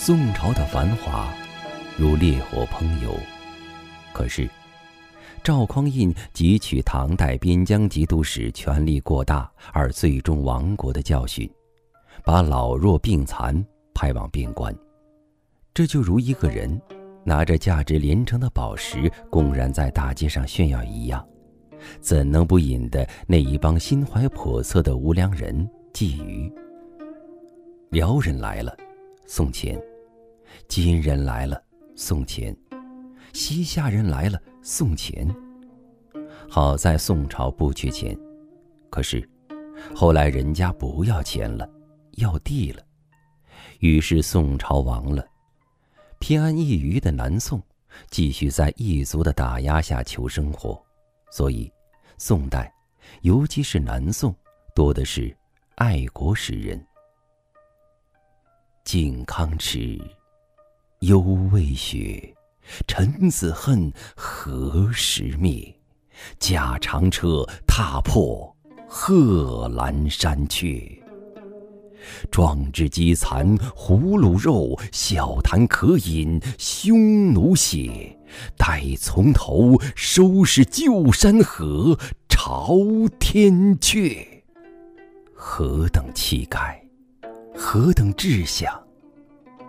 宋朝的繁华如烈火烹油，可是赵匡胤汲取唐代边疆节度使权力过大而最终亡国的教训，把老弱病残派往边关。这就如一个人拿着价值连城的宝石公然在大街上炫耀一样，怎能不引得那一帮心怀叵测的无良人觊觎？辽人来了，送钱；金人来了，送钱；西夏人来了，送钱。好在宋朝不缺钱，可是后来人家不要钱了，要地了，于是宋朝亡了。偏安一隅的南宋继续在异族的打压下求生活，所以宋代，尤其是南宋，多的是爱国诗人。靖康耻，犹未雪，臣子恨，何时灭？驾长车，踏破贺兰山缺。壮志饥残胡虏肉，笑谈渴饮匈奴血。待从头，收拾旧山河，朝天阙。何等气概，何等志向，